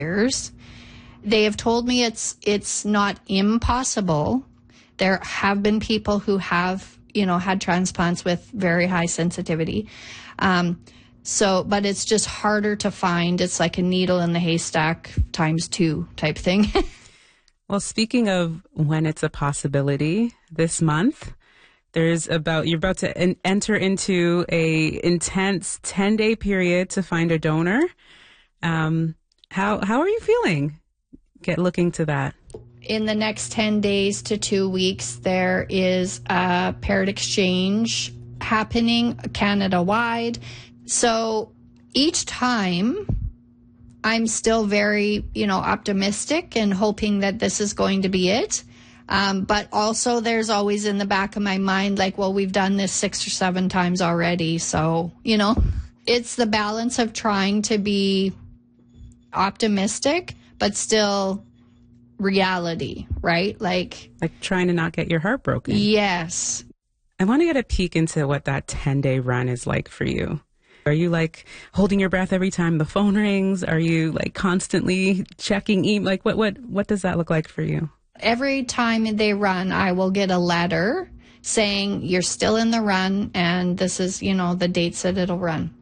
years. They have told me it's not impossible. There have been people who have, had transplants with very high sensitivity. But it's just harder to find. It's like a needle in the haystack times 2 type thing. Well, speaking of when it's a possibility, this month, you're about to enter into a intense 10-day period to find a donor. How are you feeling? Looking to that. In the next 10 days to 2 weeks, there is a paired exchange happening Canada-wide. So each time I'm still very, optimistic and hoping that this is going to be it. But also there's always in the back of my mind, like, well, we've done this 6 or 7 times already. So, it's the balance of trying to be optimistic, but still reality, right? Like trying to not get your heart broken. Yes. I want to get a peek into what that 10-day run is like for you. Are you holding your breath every time the phone rings? Are you constantly checking email? What does that look like for you? Every time they run, I will get a letter saying you're still in the run and this is, the dates that it'll run.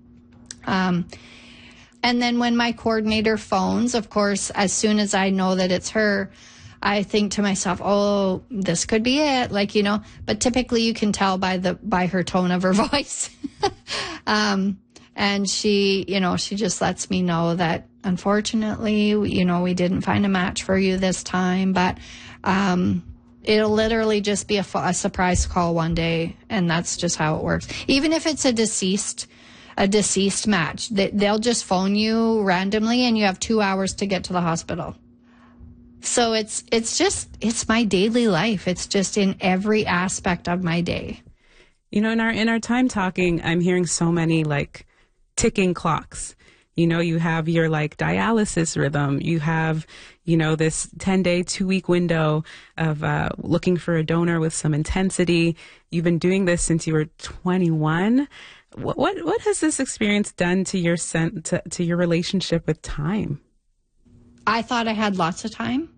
And then when my coordinator phones, of course, as soon as I know that it's her, I think to myself, oh, this could be it. But typically you can tell by her tone of her voice. And she just lets me know that unfortunately, we didn't find a match for you this time, but, it'll literally just be a surprise call one day. And that's just how it works. Even if it's a deceased match, they'll just phone you randomly and you have 2 hours to get to the hospital. So it's my daily life. It's just in every aspect of my day. In our time talking, I'm hearing so many ticking clocks. You have your dialysis rhythm. You have, this 10-day, 2-week window of looking for a donor with some intensity. You've been doing this since you were 21. What has this experience done to your to your relationship with time? I thought I had lots of time,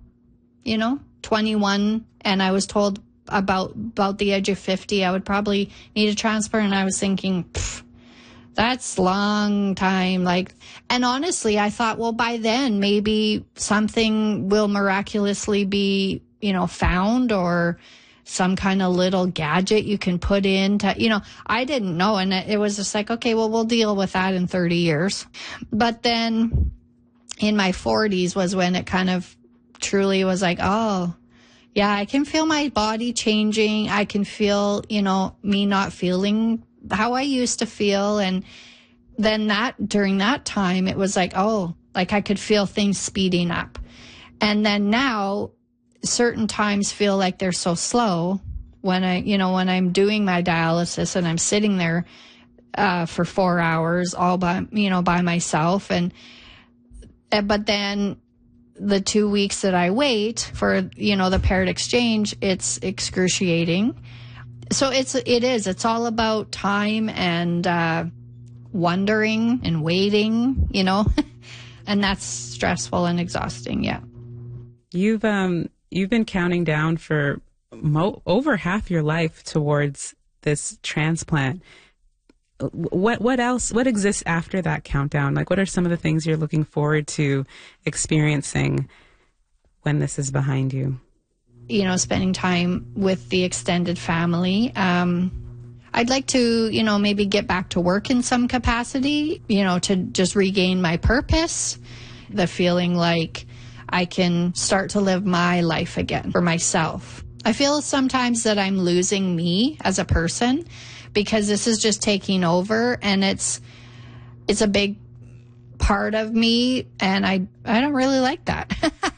21, and I was told about the age of 50, I would probably need a transplant, and I was thinking, that's long time. And honestly, I thought, well, by then maybe something will miraculously be, found, or some kind of little gadget you can put in to, I didn't know. And it was just okay, well, we'll deal with that in 30 years. But then in my 40s was when it kind of truly was oh, yeah, I can feel my body changing. I can feel, me not feeling how I used to feel. And then during that time, it was I could feel things speeding up. And then now certain times feel like they're so slow when when I'm doing my dialysis and I'm sitting there, for 4 hours all by myself. But then the 2 weeks that I wait for, the paired exchange, it's excruciating. So it's all about time and wondering and waiting, and that's stressful and exhausting. Yeah. You've been counting down for over half your life towards this transplant. What else? What exists after that countdown? What are some of the things you're looking forward to experiencing when this is behind you? Spending time with the extended family. I'd like to, maybe get back to work in some capacity, to just regain my purpose, the feeling like I can start to live my life again for myself. I feel sometimes that I'm losing me as a person because this is just taking over, and it's a big part of me, and I don't really like that.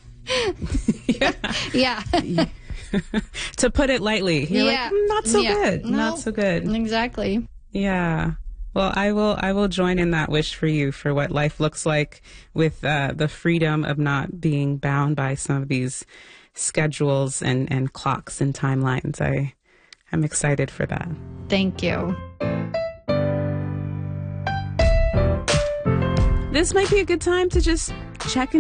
Yeah. To put it lightly, you're not so good. No, not so good. Exactly. Yeah. Well, I will join in that wish for you for what life looks like with the freedom of not being bound by some of these schedules and clocks and timelines. I'm excited for that. Thank you. This might be a good time to just check in